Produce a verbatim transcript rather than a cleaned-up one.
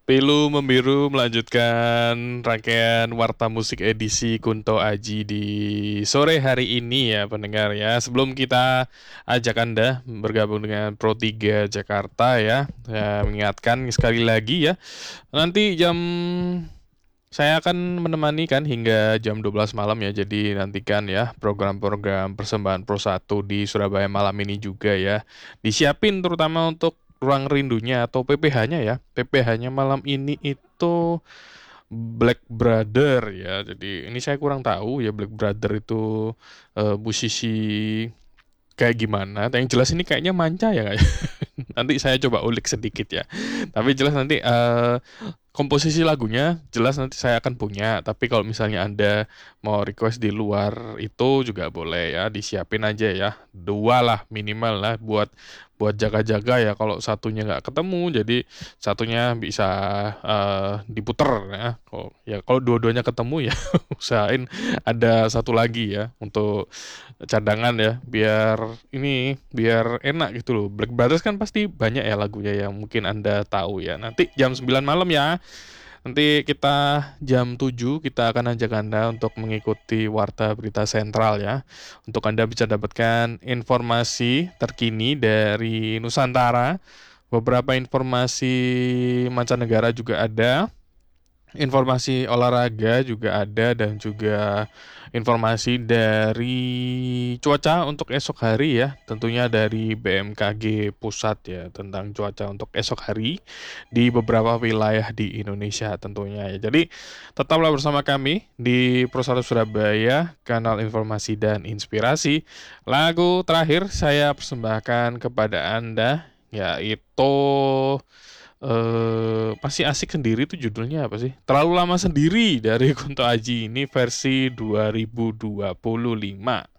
Pilu Membiru melanjutkan rangkaian Warta Musik edisi Kunto Aji di sore hari ini ya pendengar ya. Sebelum kita ajak Anda bergabung dengan Pro tiga Jakarta ya, saya mengingatkan sekali lagi ya, nanti jam saya akan menemani kan hingga jam dua belas malam ya. Jadi nantikan ya program-program persembahan Pro satu di Surabaya malam ini juga ya. Disiapin terutama untuk Ruang Rindunya atau P P H-nya ya. P P H-nya malam ini itu Black Brother ya. Jadi ini saya kurang tahu ya Black Brother itu eh, musisi kayak gimana. Yang jelas ini kayaknya manca ya kayak. Nanti saya coba ulik sedikit ya. Tapi jelas nanti eh, komposisi lagunya jelas nanti saya akan punya. Tapi kalau misalnya Anda mau request di luar itu juga boleh ya. Disiapin aja ya. Dua lah minimal lah buat buat jaga-jaga ya. Kalau satunya nggak ketemu, jadi satunya bisa eh, diputer ya. Kalau ya kalau dua-duanya ketemu ya usahain ada satu lagi ya untuk cadangan ya. Biar ini biar enak gitu loh. Black Brothers kan pasti banyak ya lagunya yang mungkin Anda tahu ya. Nanti jam sembilan malam ya. Nanti kita jam tujuh kita akan ajak Anda untuk mengikuti Warta Berita Sentral ya. Untuk Anda bisa dapatkan informasi terkini dari Nusantara. Beberapa informasi mancanegara juga ada. Informasi olahraga juga ada dan juga informasi dari cuaca untuk esok hari ya, tentunya dari B M K G Pusat ya tentang cuaca untuk esok hari di beberapa wilayah di Indonesia tentunya ya. Jadi tetaplah bersama kami di Pro satu Surabaya, kanal informasi dan inspirasi. Lagu terakhir saya persembahkan kepada Anda yaitu eh pasti asik sendiri tuh judulnya apa sih? Terlalu lama sendiri dari Kunto Aji ini versi dua ribu dua puluh lima.